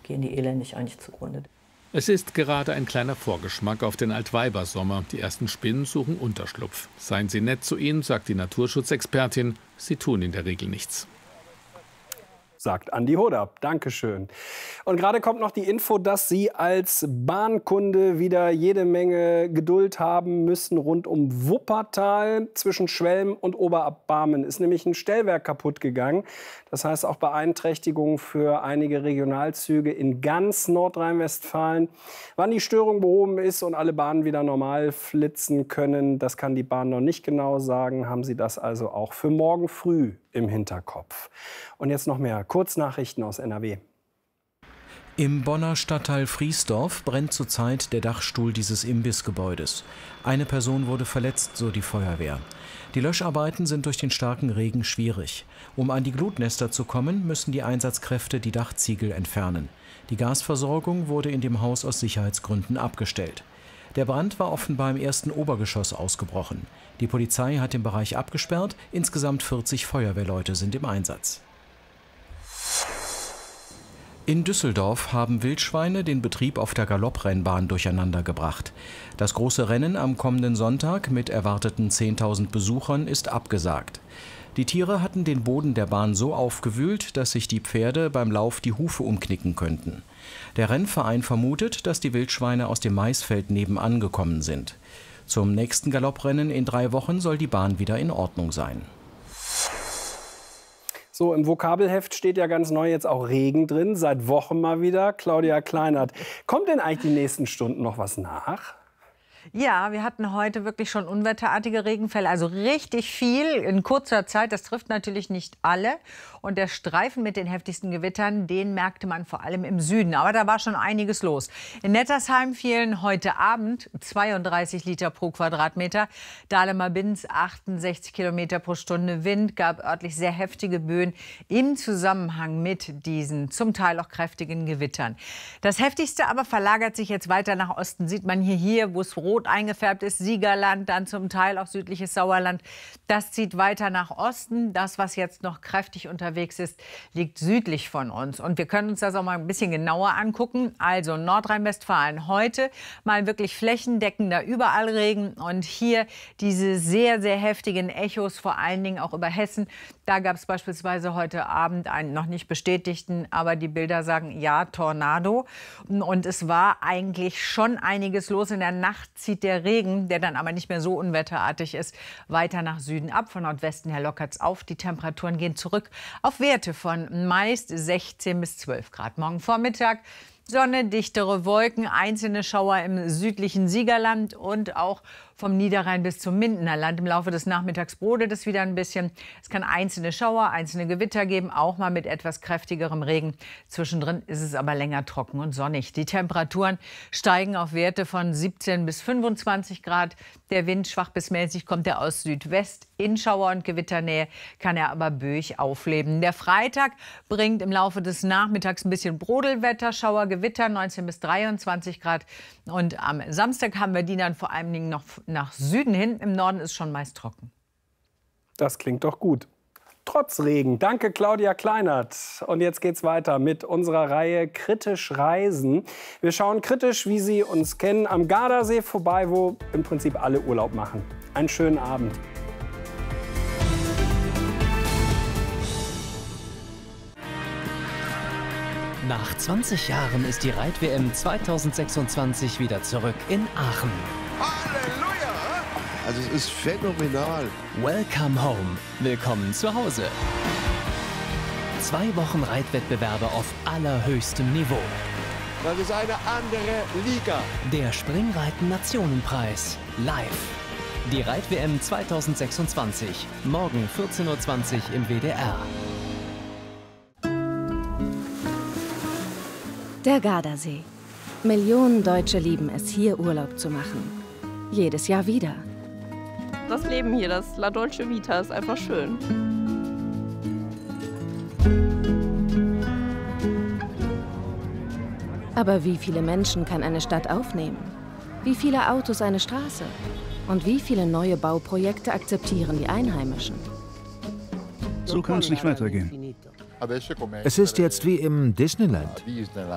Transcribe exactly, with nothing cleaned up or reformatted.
gehen die elendig eigentlich zugrunde. Es ist gerade ein kleiner Vorgeschmack auf den Altweibersommer. Die ersten Spinnen suchen Unterschlupf. Seien Sie nett zu ihnen, sagt die Naturschutzexpertin. Sie tun in der Regel nichts. Sagt Andi Hodab. Dankeschön. Und gerade kommt noch die Info, dass Sie als Bahnkunde wieder jede Menge Geduld haben müssen rund um Wuppertal. Zwischen Schwelm und Oberbarmen ist nämlich ein Stellwerk kaputt gegangen. Das heißt auch Beeinträchtigungen für einige Regionalzüge in ganz Nordrhein-Westfalen. Wann die Störung behoben ist und alle Bahnen wieder normal flitzen können, das kann die Bahn noch nicht genau sagen. Haben Sie das also auch für morgen früh im Hinterkopf. Und jetzt noch mehr Kurznachrichten aus N R W. Im Bonner Stadtteil Friesdorf brennt zurzeit der Dachstuhl dieses Imbissgebäudes. Eine Person wurde verletzt, so die Feuerwehr. Die Löscharbeiten sind durch den starken Regen schwierig. Um an die Glutnester zu kommen, müssen die Einsatzkräfte die Dachziegel entfernen. Die Gasversorgung wurde in dem Haus aus Sicherheitsgründen abgestellt. Der Brand war offenbar im ersten Obergeschoss ausgebrochen. Die Polizei hat den Bereich abgesperrt. Insgesamt vierzig Feuerwehrleute sind im Einsatz. In Düsseldorf haben Wildschweine den Betrieb auf der Galopprennbahn durcheinandergebracht. Das große Rennen am kommenden Sonntag mit erwarteten zehntausend Besuchern ist abgesagt. Die Tiere hatten den Boden der Bahn so aufgewühlt, dass sich die Pferde beim Lauf die Hufe umknicken könnten. Der Rennverein vermutet, dass die Wildschweine aus dem Maisfeld nebenan gekommen sind. Zum nächsten Galopprennen in drei Wochen soll die Bahn wieder in Ordnung sein. So, im Vokabelheft steht ja ganz neu jetzt auch Regen drin, seit Wochen mal wieder. Claudia Kleinert, kommt denn eigentlich die nächsten Stunden noch was nach? Ja, wir hatten heute wirklich schon unwetterartige Regenfälle, also richtig viel in kurzer Zeit. Das trifft natürlich nicht alle. Und der Streifen mit den heftigsten Gewittern, den merkte man vor allem im Süden. Aber da war schon einiges los. In Nettersheim fielen heute Abend zweiunddreißig Liter pro Quadratmeter. Dahlemer-Binz achtundsechzig Kilometer pro Stunde Wind, gab örtlich sehr heftige Böen im Zusammenhang mit diesen zum Teil auch kräftigen Gewittern. Das heftigste aber verlagert sich jetzt weiter nach Osten. Sieht man hier, hier wo es rot eingefärbt ist, Siegerland, dann zum Teil auch südliches Sauerland. Das zieht weiter nach Osten. Das, was jetzt noch kräftig unterwegs ist, liegt südlich von uns. Und wir können uns das auch mal ein bisschen genauer angucken. Also Nordrhein-Westfalen heute mal wirklich flächendeckender, überall Regen. Und hier diese sehr, sehr heftigen Echos, vor allen Dingen auch über Hessen. Da gab es beispielsweise heute Abend einen noch nicht bestätigten, aber die Bilder sagen ja, Tornado. Und es war eigentlich schon einiges los. In der Nacht zieht der Regen, der dann aber nicht mehr so unwetterartig ist, weiter nach Süden ab. Von Nordwesten her lockert es auf. Die Temperaturen gehen zurück auf Werte von meist sechzehn bis zwölf Grad. Morgen Vormittag Sonne, dichtere Wolken, einzelne Schauer im südlichen Siegerland und auch vom Niederrhein bis zum Mindener Land. Im Laufe des Nachmittags brodelt es wieder ein bisschen. Es kann einzelne Schauer, einzelne Gewitter geben, auch mal mit etwas kräftigerem Regen. Zwischendrin ist es aber länger trocken und sonnig. Die Temperaturen steigen auf Werte von siebzehn bis fünfundzwanzig Grad. Der Wind schwach bis mäßig kommt er aus Südwest. In Schauer- und Gewitternähe kann er aber böig aufleben. Der Freitag bringt im Laufe des Nachmittags ein bisschen Brodelwetter, Schauer, Gewitter, neunzehn bis dreiundzwanzig Grad. Und am Samstag haben wir die dann vor allen Dingen noch nach Süden hin. Im Norden ist schon meist trocken. Das klingt doch gut. Trotz Regen. Danke, Claudia Kleinert. Und jetzt geht's weiter mit unserer Reihe Kritisch Reisen. Wir schauen kritisch, wie Sie uns kennen, am Gardasee vorbei, wo im Prinzip alle Urlaub machen. Einen schönen Abend. Nach zwanzig Jahren ist die Reit-W M zweitausendsechsundzwanzig wieder zurück in Aachen. Halleluja! Also es ist phänomenal. Welcome home. Willkommen zu Hause. Zwei Wochen Reitwettbewerbe auf allerhöchstem Niveau. Das ist eine andere Liga. Der Springreiten-Nationenpreis live. Die Reit-W M zweitausendsechsundzwanzig. Morgen vierzehn Uhr zwanzig im W D R. Der Gardasee. Millionen Deutsche lieben es, hier Urlaub zu machen. Jedes Jahr wieder. Das Leben hier, das La Dolce Vita, ist einfach schön. Aber wie viele Menschen kann eine Stadt aufnehmen? Wie viele Autos eine Straße? Und wie viele neue Bauprojekte akzeptieren die Einheimischen? So kann es nicht weitergehen. Es ist jetzt wie im Disneyland.